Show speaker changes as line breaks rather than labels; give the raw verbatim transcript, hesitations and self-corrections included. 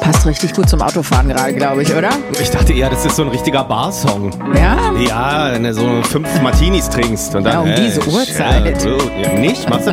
Passt richtig gut zum Autofahren gerade, glaube ich, oder?
Ich dachte eher, das ist so ein richtiger Bar-Song.
Ja?
Ja, wenn du so fünf Martinis trinkst und dann...
Ja, um
hey,
diese Uhrzeit.
Ja, so, ja, nicht? Machst du